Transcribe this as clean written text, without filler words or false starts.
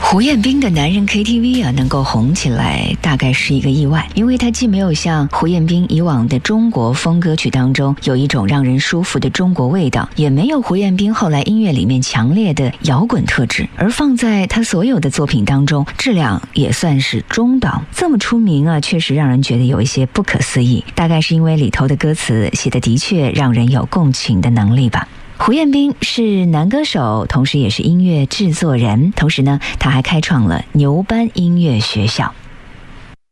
胡彦斌的男人 KTV 啊，能够红起来，大概是一个意外，因为他既没有像胡彦斌以往的中国风歌曲当中有一种让人舒服的中国味道，也没有胡彦斌后来音乐里面强烈的摇滚特质，而放在他所有的作品当中，质量也算是中档。这么出名啊，确实让人觉得有一些不可思议，大概是因为里头的歌词写的的确让人有共情的能力吧。胡彦斌是男歌手，同时也是音乐制作人，同时呢，他还开创了牛班音乐学校。